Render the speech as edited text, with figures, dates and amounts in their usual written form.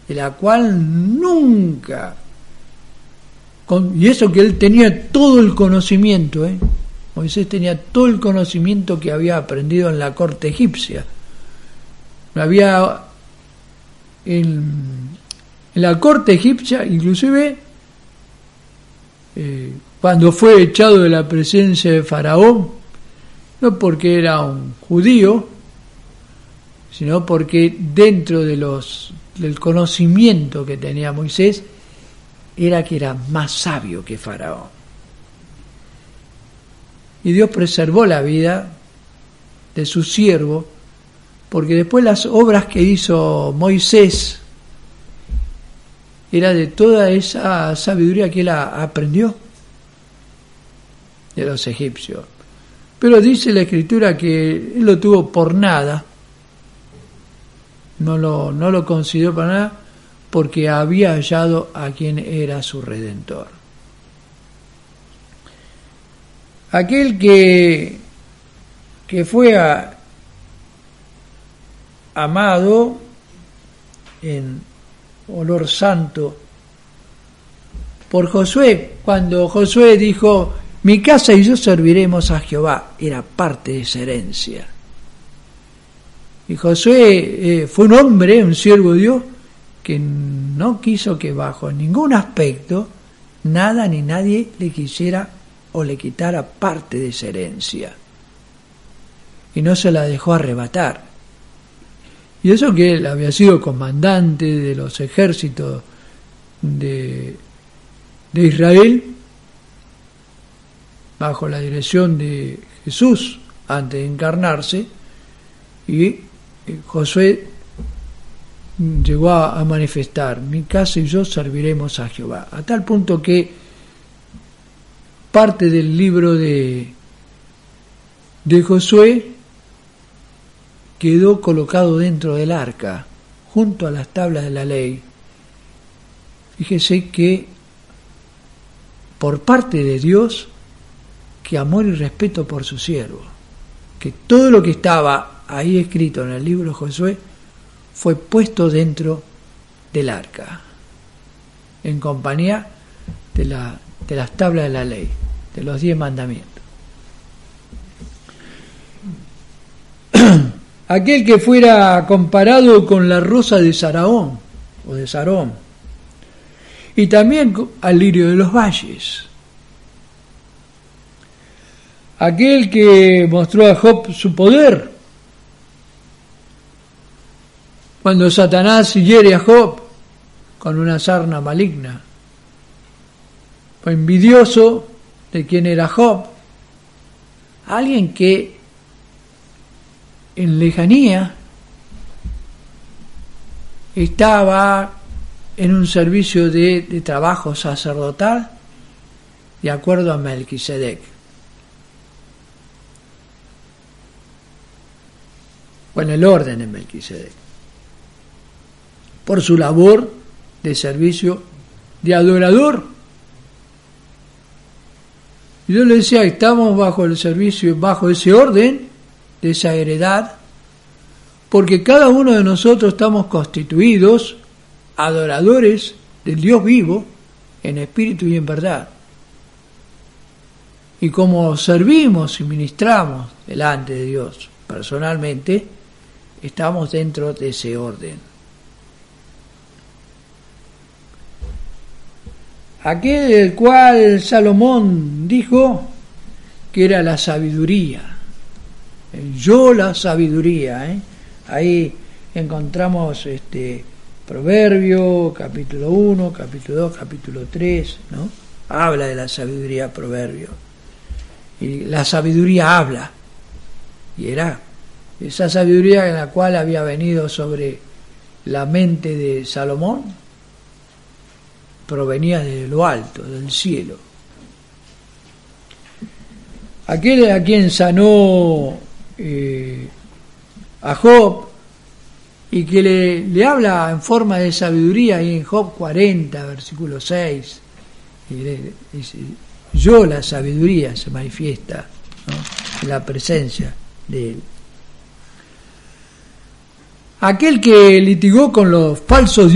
de la cual nunca, y eso que él tenía todo el conocimiento, Moisés tenía todo el conocimiento que había aprendido en la corte egipcia. En la corte egipcia, inclusive, cuando fue echado de la presencia de Faraón, no porque era un judío, sino porque dentro del conocimiento que tenía Moisés, era que era más sabio que Faraón. Y Dios preservó la vida de su siervo, porque después las obras que hizo Moisés era de toda esa sabiduría que él aprendió de los egipcios. Pero dice la Escritura que él lo tuvo por nada, no lo consideró para nada, porque había hallado a quien era su Redentor. Aquel que fue amado en olor santo por Josué, cuando Josué dijo: mi casa y yo serviremos a Jehová, era parte de esa herencia. Y Josué fue un hombre, un siervo de Dios, que no quiso que bajo ningún aspecto nada ni nadie le quisiera o le quitara parte de esa herencia, y no se la dejó arrebatar. Y eso que él había sido comandante de los ejércitos de Israel bajo la dirección de Jesús antes de encarnarse, y Josué llegó a manifestar: mi casa y yo serviremos a Jehová, a tal punto que parte del libro de Josué quedó colocado dentro del arca, junto a las tablas de la ley. Fíjese que por parte de Dios, que amor y respeto por su siervo, que todo lo que estaba ahí escrito en el libro de Josué fue puesto dentro del arca, en compañía de las tablas de la ley, de los 10 mandamientos. Aquel que fuera comparado con la rosa de Sarón, y también al lirio de los valles. Aquel que mostró a Job su poder, cuando Satanás hiere a Job con una sarna maligna. Fue envidioso de quién era Job, alguien que en lejanía estaba en un servicio de trabajo sacerdotal de acuerdo a Melquisedec. Bueno, el orden de Melquisedec, por su labor de servicio de adorador. Yo le decía, estamos bajo el servicio, bajo ese orden, de esa heredad, porque cada uno de nosotros estamos constituidos adoradores del Dios vivo, en espíritu y en verdad. Y como servimos y ministramos delante de Dios personalmente, estamos dentro de ese orden. Aquel del cual Salomón dijo que era la sabiduría. Yo la sabiduría. Ahí encontramos Proverbio, capítulo 1, capítulo 2, capítulo 3, ¿no? Habla de la sabiduría Proverbio. Y la sabiduría habla. Y era esa sabiduría en la cual había venido sobre la mente de Salomón, provenía de lo alto, del cielo. Aquel a quien sanó a Job y que le habla en forma de sabiduría, y en Job 40, versículo 6, y dice, yo la sabiduría se manifiesta, ¿no?, en la presencia de él. Aquel que litigó con los falsos